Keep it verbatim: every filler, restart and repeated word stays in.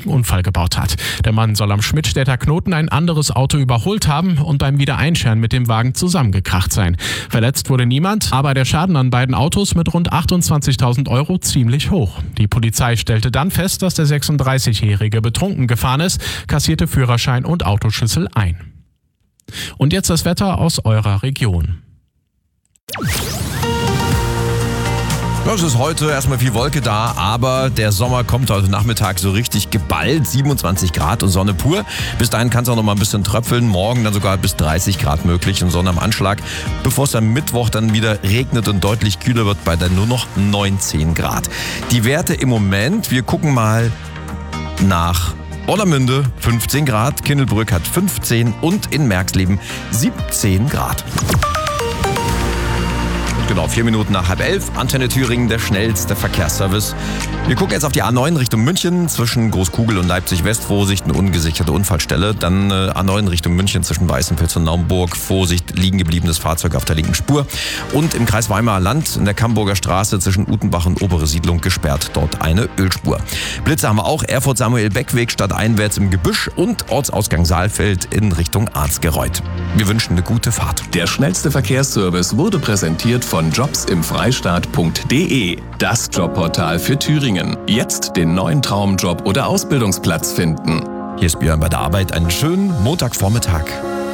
gefährlichen Unfall gebaut hat. Der Mann soll am Schmidtstädter Knoten ein anderes Auto überholt haben und beim Wiedereinscheren mit dem Wagen zusammengekracht sein. Verletzt wurde niemand, aber der Schaden an beiden Autos mit rund achtundzwanzigtausend Euro ziemlich hoch. Die Polizei stellte dann fest, dass der sechsunddreißigjährige betrunken gefahren ist, kassierte Führerschein und Autoschlüssel ein. Und jetzt das Wetter aus eurer Region. Es ist heute erstmal viel Wolke da, aber der Sommer kommt heute Nachmittag so richtig geballt. siebenundzwanzig Grad und Sonne pur. Bis dahin kann es auch noch mal ein bisschen tröpfeln. Morgen dann sogar bis dreißig Grad möglich und Sonne am Anschlag. Bevor es am Mittwoch dann wieder regnet und deutlich kühler wird bei dann nur noch neunzehn Grad. Die Werte im Moment, wir gucken mal nach Orlamünde fünfzehn Grad, Kindelbrück hat fünfzehn und in Merxleben siebzehn Grad. Genau, vier Minuten nach halb elf. Antenne Thüringen, der schnellste Verkehrsservice. Wir gucken jetzt auf die A neun Richtung München. Zwischen Großkugel und Leipzig West. Vorsicht, eine ungesicherte Unfallstelle. Dann äh, A neun Richtung München zwischen Weißenfels und Naumburg. Vorsicht, liegen gebliebenes Fahrzeug auf der linken Spur. Und im Kreis Weimarer Land in der Camburger Straße zwischen Utenbach und Obere Siedlung gesperrt. Dort eine Ölspur. Blitze haben wir auch. Erfurt-Samuel-Beck-Weg stadteinwärts im Gebüsch und Ortsausgang Saalfeld in Richtung Arzgereuth. Wir wünschen eine gute Fahrt. Der schnellste Verkehrsservice wurde präsentiert von von jobs im Freistaat punkt de, das Jobportal für Thüringen. Jetzt den neuen Traumjob oder Ausbildungsplatz finden. Hier ist Björn bei der Arbeit. Einen schönen Montagvormittag.